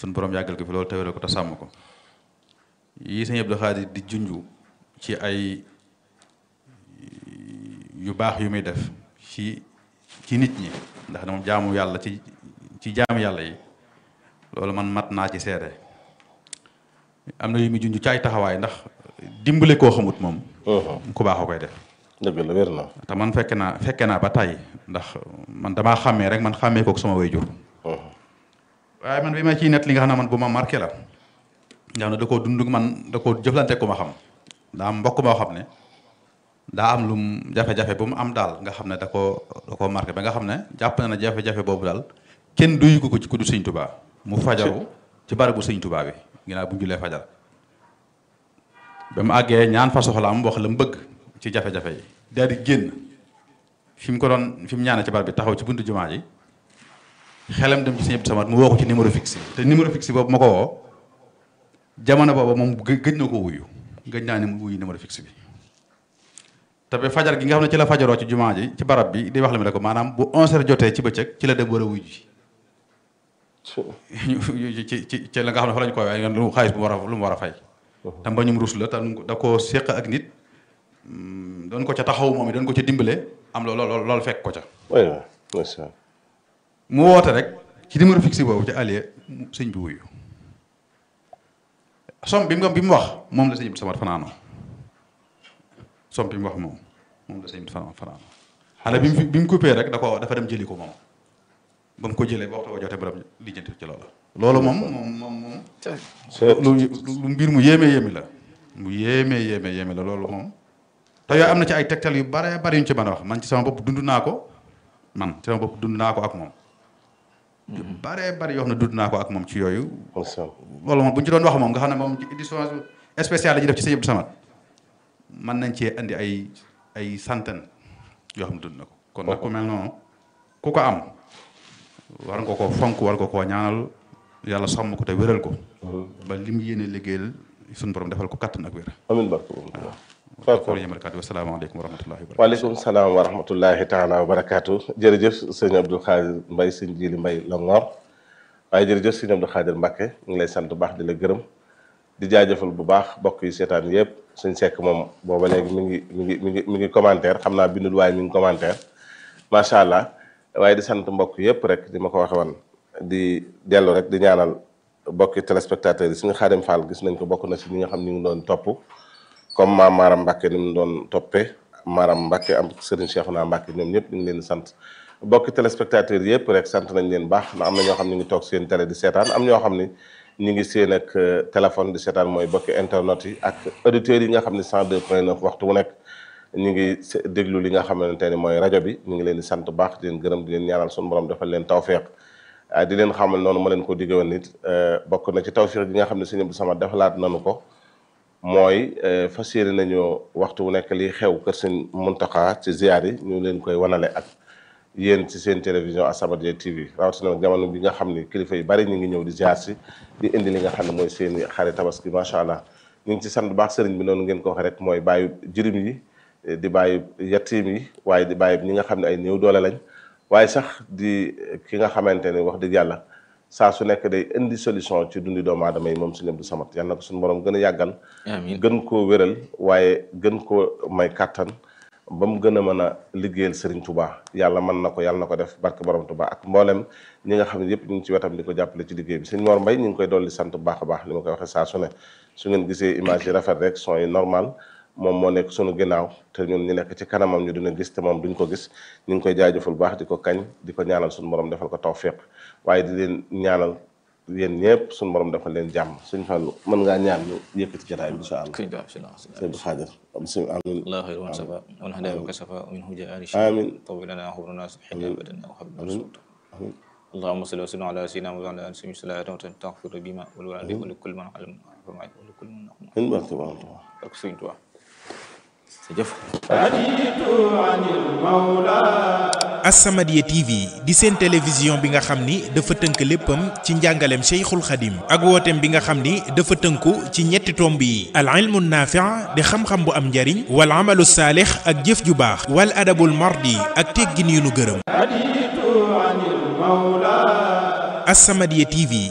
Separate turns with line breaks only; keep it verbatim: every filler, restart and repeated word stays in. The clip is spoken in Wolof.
suñu borom yàggal ko fi loolu tawéral ko te sàmm ko yi sëñ Abdou Khadir di junju ci ay yu baax yu muy def ci ci nit ñi ndax moom jaamu yàlla ci ci jaamu yàlla yi loolu man mat naa ci seede am na yu muy junj ci ay taxawaay ndax dimbale koo xamut moom ku baax a koy def
dëgg la wér na
te man fekke naa fekke naa ba tàyyi ndax man damaa xàmmee rek man xàmmee kook sama waajur waaye man bi ma ciy net li nga xam ne man bu ma marqué la nga xam ne da koo dund man da koo jëflante ku ma xam daa am mbokk moo xam ne daa am lum jafe-jafe bu mu am daal nga xam ne da koo da koo marqué ba nga xam ne jàpp na ne jafe-jafe boobu daal kenn duyu ko ko ci ku du sëñ Tuubaa mu fajaru ci barabu sëñ Tuubaa bi ginnaaw bu ñu julee fajar ba mu àggee ñaan fa soxlaam wax la mu bëgg ci jafe-jafe yi daal di génn fi mu ko doon fi mu ñaane ci barab bi taxaw ci buntu jumaa ji xelam dem ci sëñ Abdou Samad mu woo ko ci numéro fixe te numéro fixe boobu ma ko woo jamono boobu moom gëj na ko wuyu gëj naa ne mu wuyu numéro fixe bi te ba fajar gi nga xam ne ci la fajaroo ci jumaa ji ci barab bi di wax la mi rek ko maanaam bu onze heures jotee ci bëccëg ci la dem war a wuyu ji ci ci ci la nga xam ne fa lañ koy waaye lu xaalis bu war a lu mu war a fay te mbañum rus la te da koo séq ak nit doon ko ca taxaw moom i doon ko ca dimbale am loolu loolu loolu fekk ko ca mu woote rek ci numéro fixe boobu ci allié sëñ bi wuyu som bi mu bi mu wax moom la sëñ bi samat fanaanoo som bi mu wax moom moom la sëñ bi fanaanoo xale bi mu bi mu coupé rek da ko dafa dem jëli ko moom ba mu ko jëlee ba waxtu ba jotee borom lijjanti ci loola loolu moom moom moom moom lu mbir mu yéeme yéeme la mu yéeme yéeme yéeme la loolu moom te yooyu am na ci ay tegtal yu bare bare yu ñu ci mën a wax man ci sama bopp dund naa ko man ci sama bopp dund naa ko ak moom yu bare bare yoo xam ne dund naa ko ak moom ci yooyu loolu moom bu ñu ci doon wax moom nga xam ne moom ci édition spéciale yi ñu def ci sëñ Abdou Samad mën nañ cee andi ay ay centaine yoo xam ne dund na ko kon nag ku mel noonu ku ko am war nga ko fonk war nga koo ñaanal yàlla sàmm ko te wéral ko ba li mu yéene liggéeyal suñu borom defal ko kattan ak wér
amiin barke
waaw yémalkat wa salaamaaleykum wa rahmatullahi wa
waaleykum salaam wa rahmatullahi taala wa barakaatu jërëjëf sëñ Abdou Khadir Mbaye sëñ Jili Mbaye la Ngor waaye jërëjëf sëñ Abdou Khadir Mbacke ñu ngi lay sant bu baax di la gërëm di jaajëfal bu baax bokk yi seetaan yëpp suñ sekk moom booba léegi mi ngi mi ngi mi ngi mi ngi commentaire xam naa bindul waaye mi ngi commentaire macha allah waaye di sant mbokk yëpp rek di ma ko waxe woon di dellu rek di ñaanal bokki téléspectateurs yi suñu Xaadim Fall gis nañ ko bokk na si ñi nga xam ñu ngi doon topp comme maam Maram Mbacke ni mu doon toppee Maram Mbacke am Serigne Cheikhouna Mbacke ñoom ñëpp ñu ngi leen di sant bokki téléspectateurs yëpp rek sant nañ leen baax ndax am na ñoo xam ne ñu ngi toog seen télé di seetaan am ñoo xam ne ñu ngi seen ak téléphone di seetaan mooy bokki internet yi ak auditeurs yi nga xam ne cent deux point neuf waxtu bu nekk ñu ngi déglu li nga xamante ne mooy rajo bi ñu ngi leen di sant baax di leen gërëm di leen ñaanal suñu borom defal leen tawfeex di leen xamal noonu ma leen ko digge woon nit bokk na ci tawfeex yi nga xam ne sëñ Abdou Samad defalaat nañu ko mooy fas yéene nañu waxtu bu nekk liy xew kër sëñ Muntaxa ci ziar yi ñu leen koy wanale ak yéen ci seen télévision As-Samadiyya T V rawatina jamono bi nga xam ne kilifa yu bari ñu ngi ñëw di ziar si di indi li nga xam ne mooy seen i xarit tabaski macha allah ñu ngi ci sant baax sëriñ bi noonu ngeen ko waxee rek mooy bàyyi jirim yi di bàyyi yatiim yi waaye di bàyyi ñi nga xam ne ay néew doole lañ waaye sax di ki nga xamante ne wax dëgg yàlla saa su nekk day indi solution ci dundi doomu aadama yi moom sëñ Abdou Samad yal na ko suñu borom gën a yàggal gën koo wéral waaye gën koo may kàttan ba mu gën a mën a liggéeyal Serigne Touba yàlla mën na ko yàlla na ko def barke borom Touba ak mboolem ñi nga xam ne yëpp ñu ngi ci wetam di ko jàppale ci liggéey bi sëñ Mor Mbaye ñu ngi koy dolli sant bu baax a baax li ma koy waxee saa su ne su ngeen gisee image yi rafet rek son yi normal moom moo nekk sunu ginnaaw te ñun ñu nekk ci kanamam ñu dina gis te moom duñ ko gis ñu ngi koy jaajëfal baax di ko kañ di ko ñaanal suñu borom defal ko tawfiq waaye di leen ñaanal yéen ñëpp suñu borom defal leen jàmm suñ Fallu mën ngaa ñaan ñu yëkkati jotaay bi incha allah sëñ Xaadir bismillah amin
الله خير من سفا ونهدى بك سفا ومنه جاء
آمين
طول لنا خبرنا سبحانه أبدا وحبنا رسول اللهم صل وسلم على سيدنا وعلى آله وصحبه وسلم تغفر بما والوالد ولكل من علم ولكل من نحن أكسيد
As-Samadiyya T V di seen télévision bi nga xam ni dafa tënk léppam ci njàngaleem Cheikhul Khadim ak wooteem bi nga xam ni dafa tënku ci ñetti tomb yi al ilmu naafi' di xam-xam bu am njariñ wal amalu saalix ak jëf ju baax wal adabul mardi ak teggin yu nu gërëm As-Samadiyya T V